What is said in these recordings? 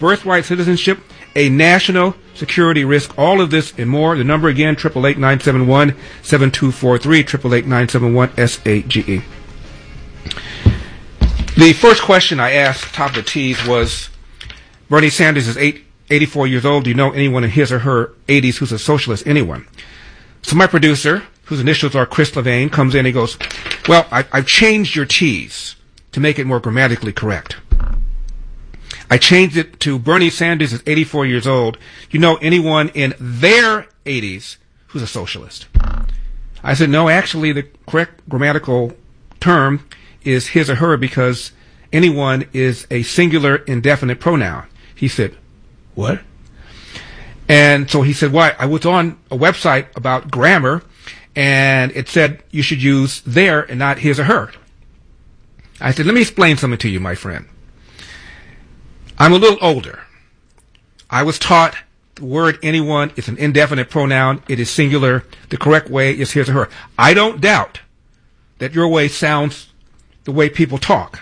birthright citizenship, a national security risk. All of this and more. The number again, 888-971-7243, 888-971-SAGE. The first question I asked, top of the tees, was Bernie Sanders is 84 years old. Do you know anyone in his or her 80s who's a socialist? Anyone? So my producer, whose initials are Chris Levine, comes in and he goes, well, I've changed your T's to make it more grammatically correct. I changed it to Bernie Sanders is 84 years old. You know anyone in their 80s who's a socialist? I said, no, actually the correct grammatical term is his or her because anyone is a singular indefinite pronoun. He said, what? And so he said, why? I was on a website about grammar and it said you should use their and not his or her. I said, let me explain something to you, my friend. I'm a little older. I was taught the word anyone is an indefinite pronoun. It is singular. The correct way is his or her. I don't doubt that your way sounds the way people talk.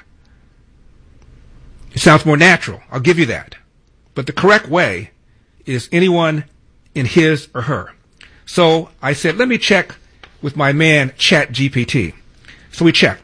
It sounds more natural. I'll give you that. But the correct way is anyone in his or her. So I said, let me check with my man, ChatGPT. So we checked.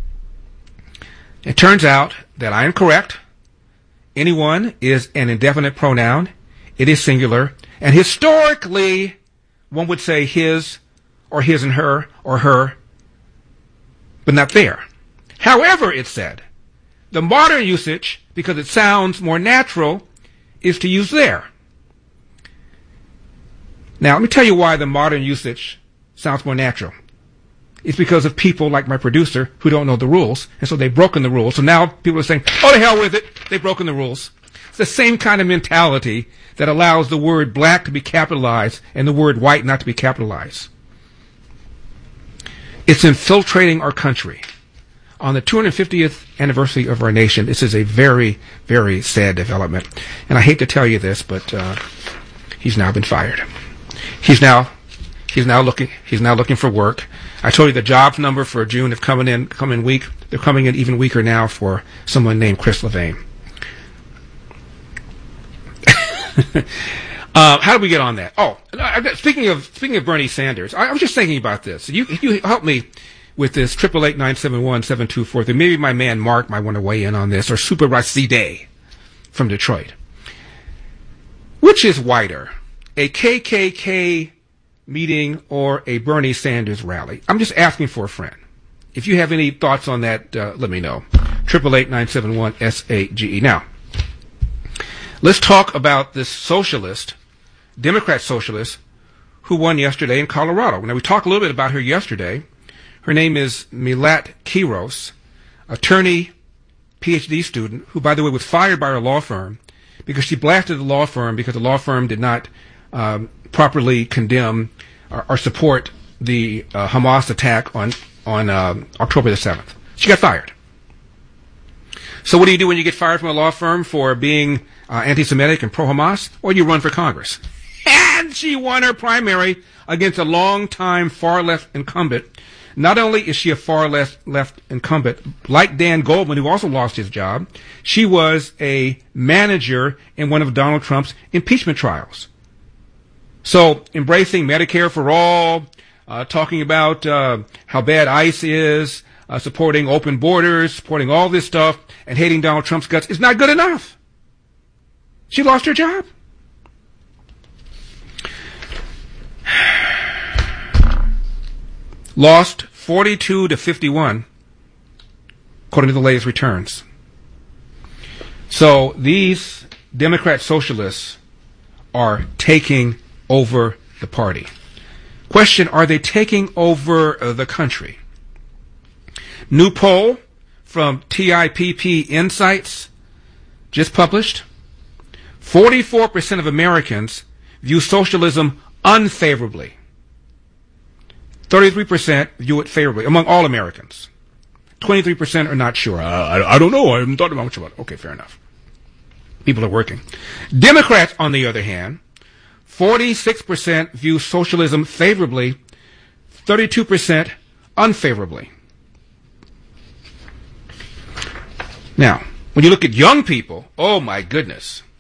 It turns out that I am correct. Anyone is an indefinite pronoun. It is singular. And historically, one would say his or his and her or her, but not there. However, it said, the modern usage, because it sounds more natural, is to use their. Now, let me tell you why the modern usage sounds more natural. It's because of people like my producer who don't know the rules, and so they've broken the rules. So now people are saying, oh, the hell with it. They've broken the rules. It's the same kind of mentality that allows the word black to be capitalized and the word white not to be capitalized. It's infiltrating our country. On the 250th anniversary of our nation, this is a very, very sad development. And I hate to tell you this, but he's now been fired. He's now looking for work. I told you the jobs number for June have come in weak. They're coming in even weaker now for someone named Chris Levine. How did we get on that? Oh, speaking of Bernie Sanders, I was just thinking about this. You help me with this 888-971-7243. Maybe my man Mark might want to weigh in on this, or Super Raside from Detroit. Which is whiter, a KKK meeting or a Bernie Sanders rally? I'm just asking for a friend. If you have any thoughts on that, let me know. 888-971-SAGE. Now, let's talk about this socialist, Democrat socialist, who won yesterday in Colorado. Now, we talked a little bit about her yesterday. Her name is Milat Quiros, attorney, PhD student, who, by the way, was fired by her law firm because she blasted the law firm because the law firm did not properly condemn or support the Hamas attack on October the 7th. She got fired. So what do you do when you get fired from a law firm for being anti-Semitic and pro-Hamas? Well, you run for Congress. And she won her primary against a long-time far-left incumbent. Not only is she a far-left incumbent, like Dan Goldman, who also lost his job, she was a manager in one of Donald Trump's impeachment trials. So, embracing Medicare for all, talking about how bad ICE is, supporting open borders, supporting all this stuff, and hating Donald Trump's guts is not good enough. She lost her job. Lost 42-51, according to the latest returns. So these Democrat socialists are taking over the party. Question, are they taking over the country? New poll from TIPP Insights, just published. 44% of Americans view socialism unfavorably. 33% view it favorably among all Americans. 23% are not sure. I don't know. I haven't thought much about it. Okay, fair enough. People are working. Democrats, on the other hand, 46% view socialism favorably, 32% unfavorably. Now, when you look at young people, oh my goodness,